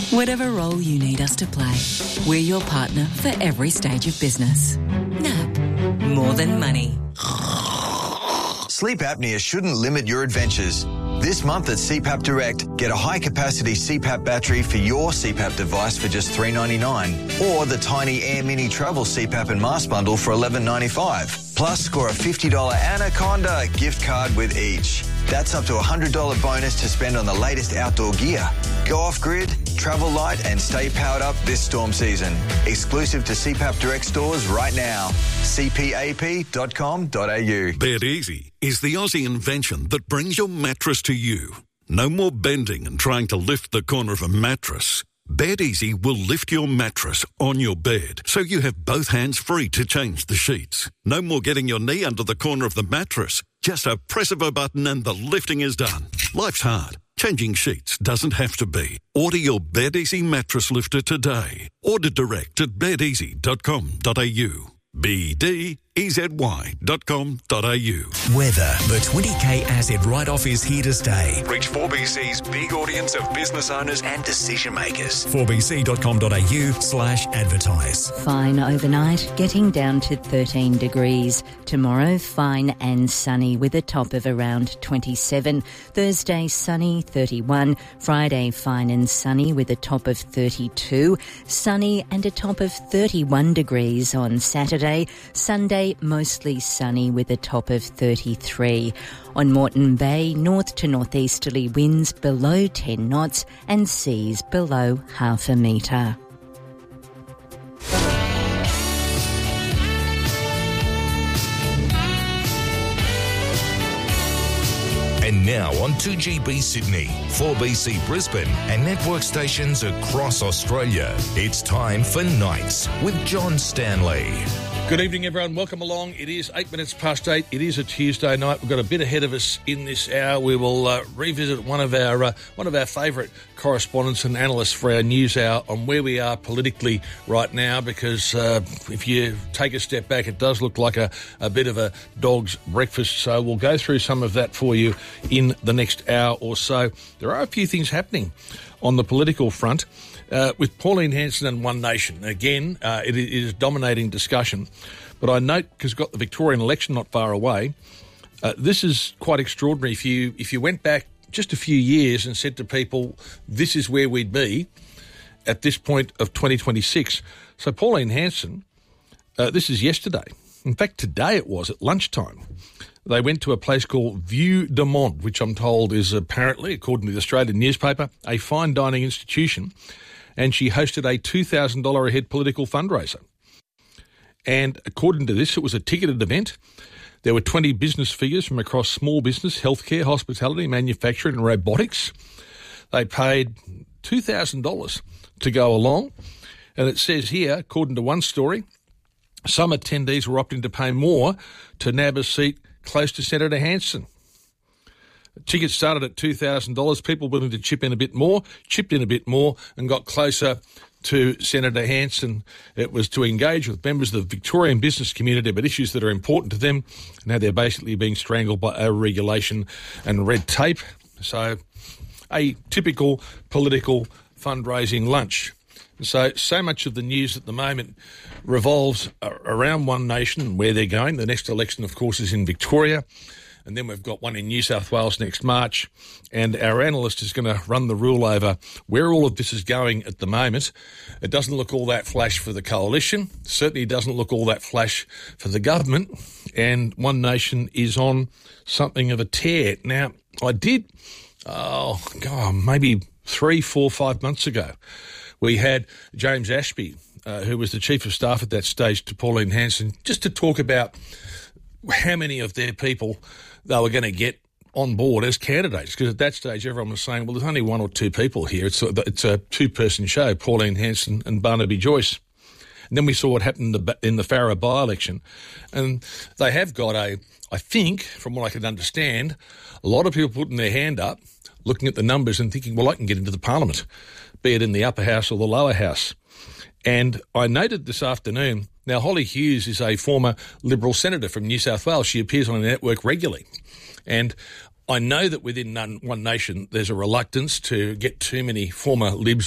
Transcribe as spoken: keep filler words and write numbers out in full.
Whatever role you need us to play, we're your partner for every stage of business. N A B, more than money. Sleep apnea shouldn't limit your adventures. This month at C PAP Direct, get a high-capacity C PAP battery for your C PAP device for just three dollars ninety-nine, or the tiny Air Mini Travel C PAP and mask bundle for eleven dollars ninety-five. Plus, score a fifty dollars Anaconda gift card with each. That's up to a one hundred dollars bonus to spend on the latest outdoor gear. Go off-grid, travel light and stay powered up this storm season. Exclusive to C PAP Direct stores right now. c p a p dot com dot a u. Bed Easy is the Aussie invention that brings your mattress to you. No more bending and trying to lift the corner of a mattress. Bed Easy will lift your mattress on your bed so you have both hands free to change the sheets. No more getting your knee under the corner of the mattress. Just a press of a button and the lifting is done. Life's hard. Changing sheets doesn't have to be. Order your Bed Easy mattress lifter today. Order direct at bed easy dot com dot a u. b d e z y dot com dot a u. Weather. The twenty k asset write-off is here to stay. Reach four B C's big audience of business owners and decision makers. four b c dot com dot a u slash advertise. Fine overnight, getting down to thirteen degrees. Tomorrow, fine and sunny with a top of around twenty-seven. Thursday, sunny, thirty-one. Friday, fine and sunny with a top of thirty-two. Sunny and a top of thirty-one degrees on Saturday. Sunday, mostly sunny with a top of thirty-three. On Moreton Bay, north to northeasterly winds below ten knots and seas below half a metre. And now on two G B Sydney, four B C Brisbane and network stations across Australia. It's time for Nights with John Stanley. Good evening, everyone. Welcome along. It is eight minutes past eight. It is a Tuesday night. We've got a bit ahead of us in this hour. We will uh, revisit one of our uh, one of our favourite correspondents and analysts for our news hour on where we are politically right now, because uh, if you take a step back, it does look like a, a bit of a dog's breakfast. So we'll go through some of that for you in the next hour or so. There are a few things happening on the political front. Uh, with Pauline Hanson and One Nation, again, uh, it, it is dominating discussion. But I note, because we've got the Victorian election not far away, uh, this is quite extraordinary. If you if you went back just a few years and said to people, this is where we'd be at this point of twenty twenty-six. So Pauline Hanson, uh, this is yesterday. In fact, today it was at lunchtime. They went to a place called Vue de Monde, which I'm told is apparently, according to the Australian newspaper, a fine dining institution. And she hosted a two thousand dollars a head political fundraiser. And according to this, it was a ticketed event. There were twenty business figures from across small business, healthcare, hospitality, manufacturing and robotics. They paid two thousand dollars to go along. And it says here, according to one story, some attendees were opting to pay more to nab a seat close to Senator Hanson. Tickets started at two thousand dollars. People willing to chip in a bit more, chipped in a bit more and got closer to Senator Hanson. It was to engage with members of the Victorian business community about issues that are important to them. Now they're basically being strangled by over-regulation and red tape. So a typical political fundraising lunch. So, so much of the news at the moment revolves around One Nation and where they're going. The next election, of course, is in Victoria. And then we've got one in New South Wales next March. And our analyst is going to run the rule over where all of this is going at the moment. It doesn't look all that flash for the coalition. Certainly doesn't look all that flash for the government. And One Nation is on something of a tear. Now, I did, oh, God, maybe three, four, five months ago, we had James Ashby, uh, who was the Chief of Staff at that stage to Pauline Hanson, just to talk about how many of their people they were going to get on board as candidates. Because at that stage, everyone was saying, well, there's only one or two people here. It's a, it's a two-person show, Pauline Hanson and Barnaby Joyce. And then we saw what happened in the, in the Farrer by-election. And they have got a, I think, from what I can understand, a lot of people putting their hand up, looking at the numbers and thinking, well, I can get into the parliament, be it in the upper house or the lower house. And I noted this afternoon, now Holly Hughes is a former Liberal senator from New South Wales. She appears on a network regularly. And I know that within One Nation there's a reluctance to get too many former Libs